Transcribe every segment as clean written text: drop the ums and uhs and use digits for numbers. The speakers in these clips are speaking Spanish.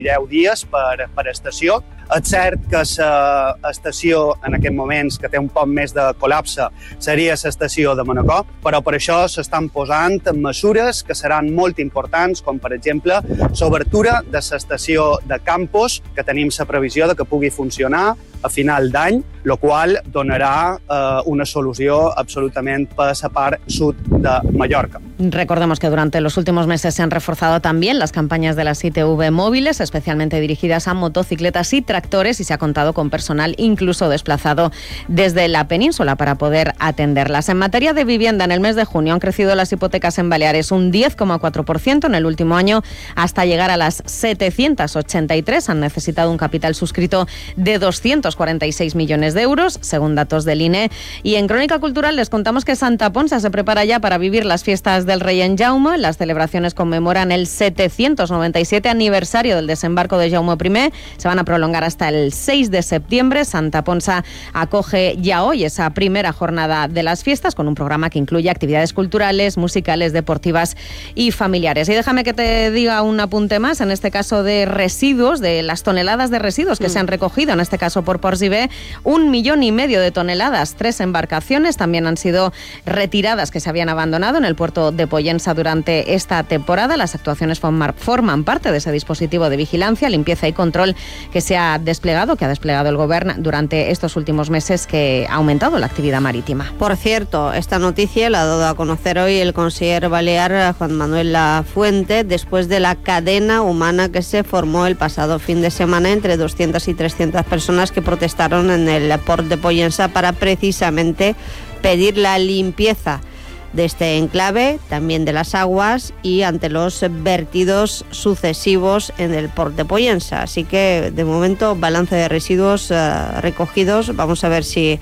10 dies per estació. És cert que l'estació en aquests moments que té un poc més de col·lapse seria l'estació de Manacor, però per això s'estan posant mesures que seran molt importants, com per exemple l'obertura de l'estació de Campos, que tenim la previsió de que pugui funcionar a final d'any, el qual donará una solución absolutamente para esa part sud de Mallorca. Recordemos que durante los últimos meses se han reforzado también las campañas de las ITV móviles, especialmente dirigidas a motocicletas y tractores, y se ha contado con personal incluso desplazado desde la península para poder atenderlas. En materia de vivienda, en el mes de junio han crecido las hipotecas en Baleares un 10,4% en el último año, hasta llegar a las 783. Han necesitado un capital suscrito de 246 millones de euros, según datos del INE. Y en Crónica Cultural les contamos que Santa Ponsa se prepara ya para vivir las fiestas del Rey en Jaume. Las celebraciones conmemoran el 797 aniversario del desembarco de Jaume I. Se van a prolongar hasta el 6 de septiembre. Santa Ponsa acoge ya hoy esa primera jornada de las fiestas, con un programa que incluye actividades culturales, musicales, deportivas y familiares. Y déjame que te diga un apunte más, en este caso de residuos, de las toneladas de residuos que se han recogido, en este caso por Ports i Bé, 1,5 millones de toneladas. 3 embarcaciones también han sido retiradas que se habían abandonado en el puerto de Pollensa durante esta temporada. Las actuaciones forman parte de ese dispositivo de vigilancia, limpieza y control que ha desplegado el Gobierno durante estos últimos meses, que ha aumentado la actividad marítima. Por cierto, esta noticia la ha dado a conocer hoy el conseller balear Juan Manuel Lafuente, después de la cadena humana que se formó el pasado fin de semana entre 200 y 300 personas que protestaron en el port de Pollensa para precisamente pedir la limpieza de este enclave, también de las aguas, y ante los vertidos sucesivos en el port de Pollensa. Así que, de momento, balance de residuos recogidos. Vamos a ver si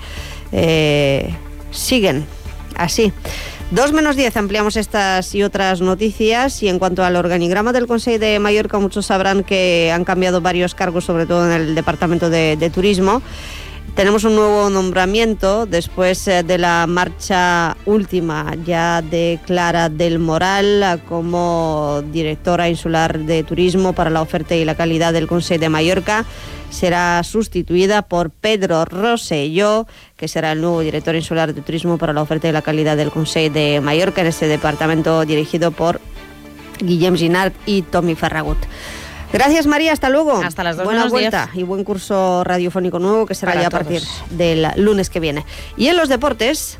siguen así. 2:10, ampliamos estas y otras noticias. Y en cuanto al organigrama del Consell de Mallorca, muchos sabrán que han cambiado varios cargos, sobre todo en el Departamento de Turismo. Tenemos un nuevo nombramiento después de la marcha última ya de Clara del Moral como directora insular de turismo para la oferta y la calidad del Consell de Mallorca. Será sustituida por Pedro Rosselló, que será el nuevo director insular de turismo para la oferta y la calidad del Consell de Mallorca, en este departamento dirigido por Guillem Ginart y Tommy Ferragut. Gracias, María, hasta luego. Hasta las 2. Buena vuelta 10. Y buen curso radiofónico nuevo que será para ya a partir del lunes que viene. Y en los deportes...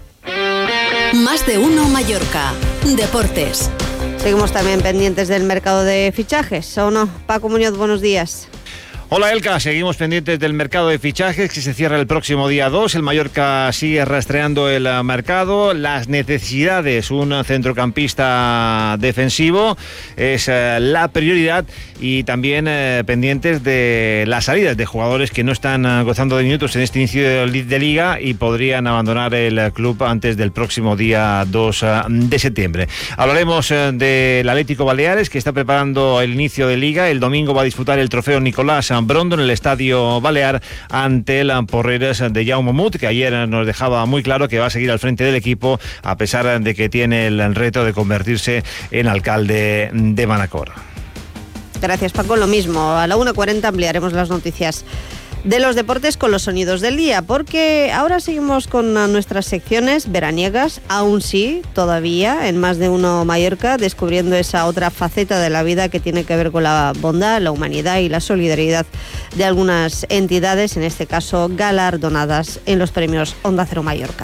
Más de uno Mallorca. Deportes. Seguimos también pendientes del mercado de fichajes, ¿o no? Paco Muñoz, buenos días. Hola Elka, seguimos pendientes del mercado de fichajes que se cierra el próximo día 2. El Mallorca sigue rastreando el mercado. Las necesidades, un centrocampista defensivo es la prioridad, y también pendientes de las salidas de jugadores que no están gozando de minutos en este inicio de liga y podrían abandonar el club antes del próximo día 2 de septiembre. Hablaremos del Atlético Baleares, que está preparando el inicio de liga. El domingo va a disputar el trofeo Nicolás Brondo en el Estadio Balear ante el Porreres de Jaume Mut, que ayer nos dejaba muy claro que va a seguir al frente del equipo a pesar de que tiene el reto de convertirse en alcalde de Manacor. Gracias, Paco. Lo mismo, a la 1:40 ampliaremos las noticias de los deportes con los sonidos del día, porque ahora seguimos con nuestras secciones veraniegas, aún sí, todavía, en Más de uno Mallorca, descubriendo esa otra faceta de la vida que tiene que ver con la bondad, la humanidad y la solidaridad de algunas entidades, en este caso galardonadas en los premios Onda Cero Mallorca.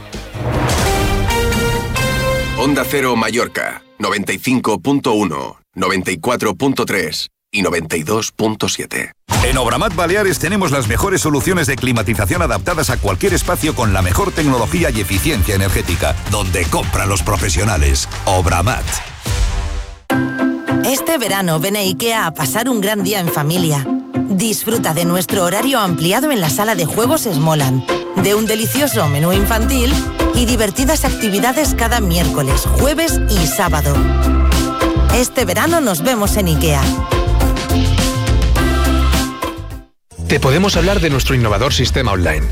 Onda Cero Mallorca, 95.1, 94.3 y 92.7. En Obramat Baleares tenemos las mejores soluciones de climatización adaptadas a cualquier espacio con la mejor tecnología y eficiencia energética. Donde compran los profesionales. Obramat. Este verano ven a IKEA a pasar un gran día en familia. Disfruta de nuestro horario ampliado en la sala de juegos Smoland, de un delicioso menú infantil y divertidas actividades cada miércoles, jueves y sábado. Este verano nos vemos en IKEA. Te podemos hablar de nuestro innovador sistema online.